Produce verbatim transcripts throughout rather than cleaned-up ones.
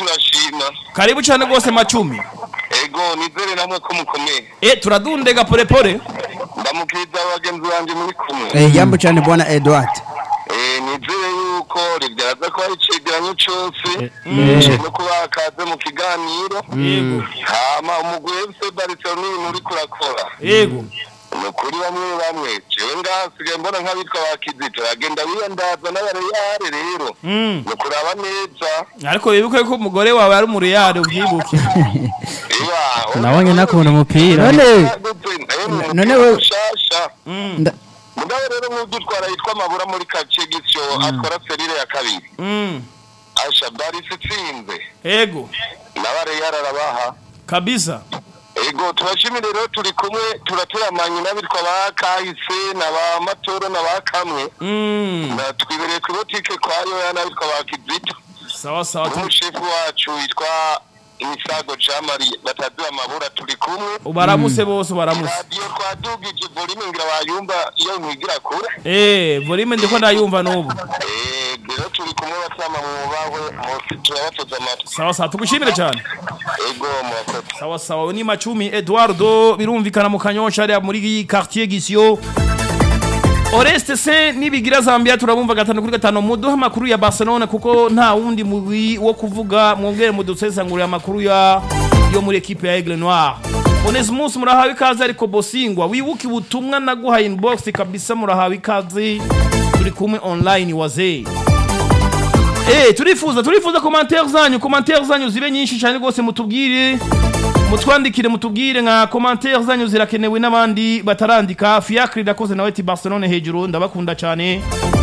turashima. Karibu cyane gose Macumi. Ego nizere namwe ko mukomeye. Eh turadundega pole pole. Ndamukiza abagenzi banje muri kumwe. Eh yambo cyane bwana Edward. Eh nizere yuko rivyaza ko ari cegeranyo cyose. No kuba kaze mu kiganiro. Yego. Hama umugwi F C Barcelona muri kurakora. Yego. Nukuri bamwe bamwe jewe ngasigaye mbona nk'abitwa bakizito agenda wiyandaza n'abareyare rero. Nukuraba neza. Ariko bibuke ko umugore wawe ari mu Real ubyibuke. Nabonye nakubona umupira. None none we shasha. Mugabe rero n'udutwara yitwa Mabura muri quartier Gisyo atwara serire ya kabiri. Mm. Asha bari sitsinze. Ego. Nabare yararabaha. Kabisa. Ego turashimire rero turi kumwe turaturamanye nabitwa bakahise naba matoro nabakamwe. Mm. Na twibereye ku botike kwayo yanabitwa bakizito. Sawa sawa. Umushefu wacu yitwa Imisago Jamari batazira Mabura turi kumwe. Ubaramuse bose ubaramuse. Radio twadugije volume ngira bayumva iyo mwigira kure. Eh, volume ndiko ndayumva nubu. Eh, rero turi kumwe batama mu bawe mu turabatoza amata. Sawa sawa tugushimire cyane. Ego mwakoze. Sawa sawa ni Macumi Eduardo birumvikana mu Kanyosha ari muri quartier Gisyo. Oreste se nibigira Zambia turabumva gatano kuri gatano muduha makuru ya Barcelona kuko nta wundi mubi wo kuvuga mwongere mudusesangurira amakuru ya yo muri equipe ya Aigle Noir. Onesmus murahawe ikaze ariko Bosingwa wibuki butumwa naguha inbox kabisa murahawe ikaze turi kumwe online waze. Eh turifuza turifuza commentaires zanyu commentaires zanyu zibe nyinshi cyane gose mutubwire mutwandikire mutubwire nka commentaires zanyu zirakenewe n'abandi batarandika Fiacre dakoze nawe ti Barcelona hejuru ndabakunda cyane.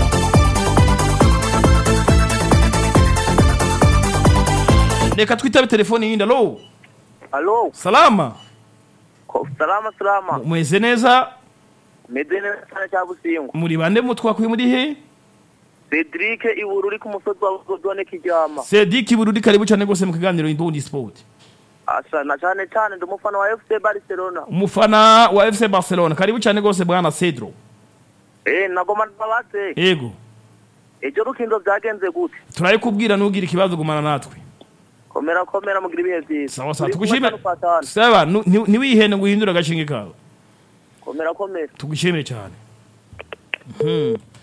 Reka twitabe telefone yindi. Allo. Allo. Salama. Ko salama salama. Mweze neza? Meze neza cyane cya Busingo. Muri bande mutwakuye muri he? Cedric Ibururi ku musozi wa Godone kijama. Cedric Ibururi karibu cyane gose mu kiganiro Indundi Sport. Asa na cyane cyane ndumufana wa F C Barcelona. Umufana wa F C Barcelona karibu cyane gose bwana Cedro. Eh nagoma ndabaze. Yego. Ejo rukindo byagenze gute? Turaye kubwira nugira ikibazo gumana natwe. Komera komera mugira ibihe byiza. Sawa sawa tugushime. Sawa ni wihene guhindura gashinge kawe. Komera komera. Tugushime cyane. Mhm.